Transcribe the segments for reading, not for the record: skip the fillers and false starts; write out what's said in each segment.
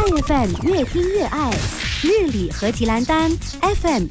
爱 FM 越听越爱，日理何其兰丹 FM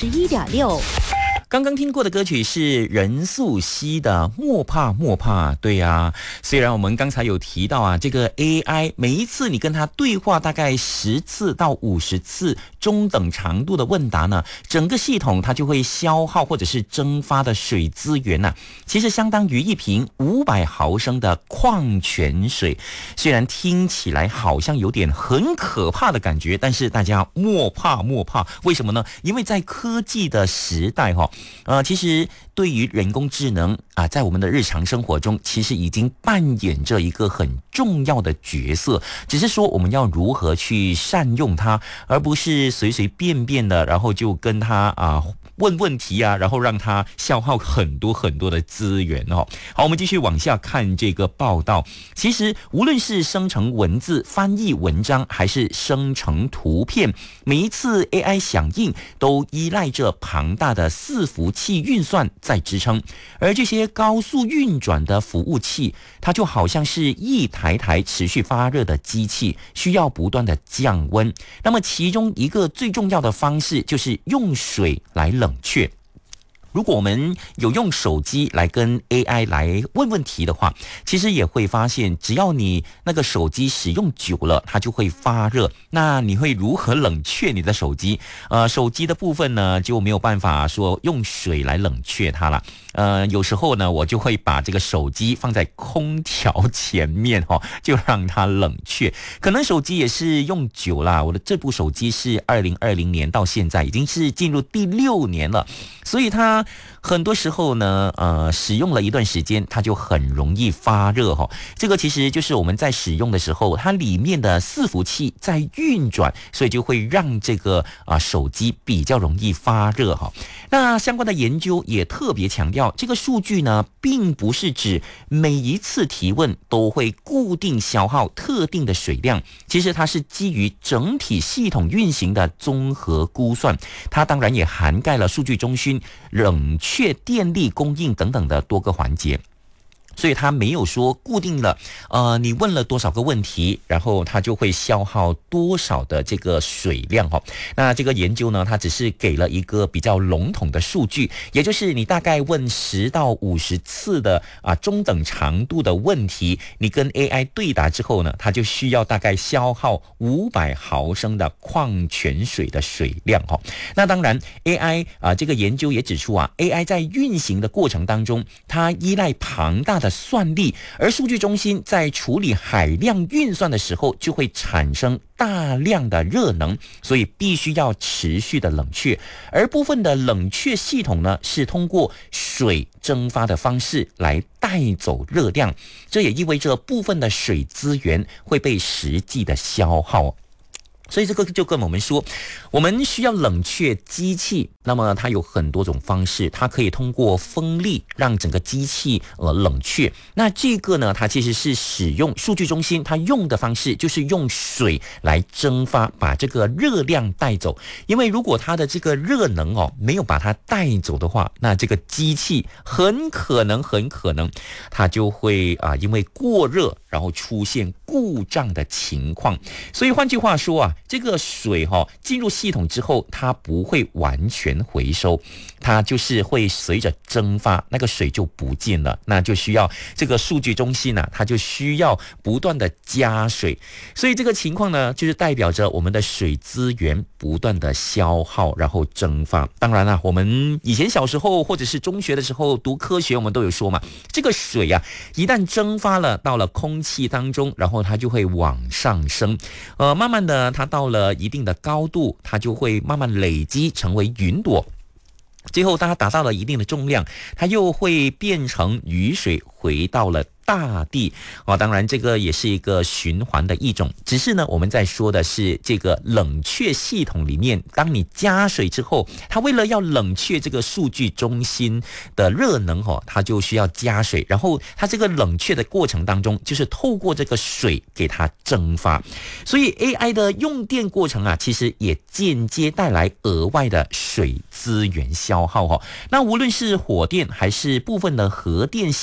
91.6。 刚刚听过的歌曲是任素汐的《莫怕莫怕》。对啊，虽然我们刚才有提到啊，这个 AI 每一次你跟它对话大概10次到50次中等长度的问答呢，整个系统它就会消耗或者是蒸发的水资源啊，其实相当于一瓶500毫升的矿泉水。虽然听起来好像有点很可怕的感觉，但是大家莫怕莫怕，为什么呢？因为在科技的时代其实对于人工智能啊，在我们的日常生活中，其实已经扮演着一个很重要的角色。只是说我们要如何去善用它，而不是随随便便的，然后就跟它问问题啊，然后让它消耗很多很多的资源哦。好，我们继续往下看这个报道。其实无论是生成文字、翻译文章，还是生成图片，每一次 AI 响应都依赖着庞大的伺服器运算在支撑，而这些高速运转的服务器，它就好像是一台台持续发热的机器，需要不断的降温。那么其中一个最重要的方式就是用水来冷却。如果我们有用手机来跟 AI 来问问题的话，其实也会发现，只要你那个手机使用久了，它就会发热。那你会如何冷却你的手机？手机的部分呢，就没有办法说用水来冷却它了。有时候呢，我就会把这个手机放在空调前面就让它冷却。可能手机也是用久了，我的这部手机是2020年到现在已经是进入第6年了，所以它很多时候呢，使用了一段时间，它就很容易发热这个其实就是我们在使用的时候，它里面的伺服器在运转，所以就会让这个手机比较容易发热那相关的研究也特别强调，这个数据呢，并不是指每一次提问都会固定消耗特定的水量，其实它是基于整体系统运行的综合估算，它当然也涵盖了数据中心、冷却电力供应等等的多个环节。所以它没有说固定了，你问了多少个问题，然后它就会消耗多少的这个水量那这个研究呢，它只是给了一个比较笼统的数据，也就是你大概问10到50次的中等长度的问题，你跟 AI 对答之后呢，它就需要大概消耗500毫升的矿泉水的水量那当然 AI 这个研究也指出AI 在运行的过程当中，它依赖庞大的算力，而数据中心在处理海量运算的时候，就会产生大量的热能，所以必须要持续的冷却。而部分的冷却系统呢，是通过水蒸发的方式来带走热量，这也意味着部分的水资源会被实际的消耗。所以这个就跟我们说，我们需要冷却机器，那么它有很多种方式，它可以通过风力让整个机器冷却。那这个呢，它其实是使用数据中心它用的方式，就是用水来蒸发，把这个热量带走。因为如果它的这个热能没有把它带走的话，那这个机器很可能它就会因为过热然后出现故障的情况。所以换句话说这个水进入系统之后，它不会完全回收，它就是会随着蒸发，那个水就不见了，那就需要这个数据中心它就需要不断的加水。所以这个情况呢，就是代表着我们的水资源不断的消耗，然后蒸发。当然我们以前小时候或者是中学的时候读科学，我们都有说嘛，这个水一旦蒸发了到了空气当中，然后它就会往上升，慢慢的它到了一定的高度，它就会慢慢累积成为云朵，最后当它达到了一定的重量，它又会变成雨水回到了大地当然这个也是一个循环的一种，只是呢我们在说的是这个冷却系统里面，当你加水之后，它为了要冷却这个数据中心的热能它就需要加水，然后它这个冷却的过程当中，就是透过这个水给它蒸发。所以 AI 的用电过程其实也间接带来额外的水资源消耗那无论是火电还是部分的核电系统，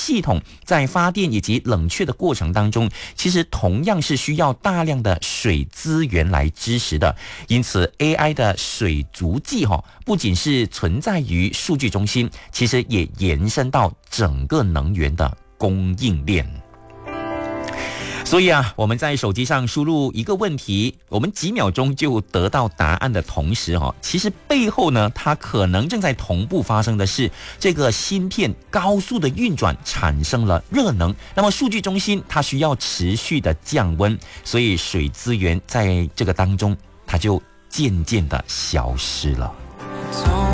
在发电以及冷却的过程当中，其实同样是需要大量的水资源来支持的。因此 AI 的水足迹不仅是存在于数据中心，其实也延伸到整个能源的供应链。所以啊，我们在手机上输入一个问题，我们几秒钟就得到答案的同时其实背后呢，它可能正在同步发生的是，这个芯片高速的运转产生了热能，那么数据中心它需要持续的降温，所以水资源在这个当中它就渐渐的消失了。